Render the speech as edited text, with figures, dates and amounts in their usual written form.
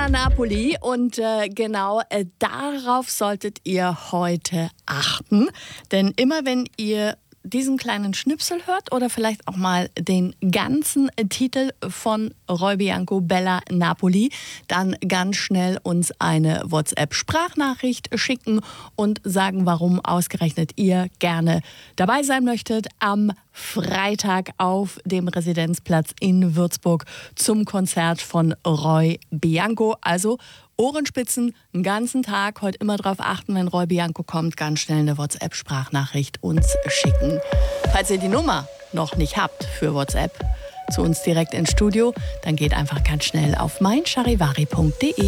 Napoli und genau darauf solltet ihr heute achten. Denn immer wenn ihr diesen kleinen Schnipsel hört oder vielleicht auch mal den ganzen Titel von Roy Bianco Bella Napoli, dann ganz schnell uns eine WhatsApp-Sprachnachricht schicken und sagen, warum ausgerechnet ihr gerne dabei sein möchtet am Freitag auf dem Residenzplatz in Würzburg zum Konzert von Roy Bianco. Also Ohrenspitzen, einen ganzen Tag, heute immer darauf achten, wenn Roy Bianco kommt, ganz schnell eine WhatsApp-Sprachnachricht uns schicken. Falls ihr die Nummer noch nicht habt für WhatsApp, zu uns direkt ins Studio, dann geht einfach ganz schnell auf meincharivari.de.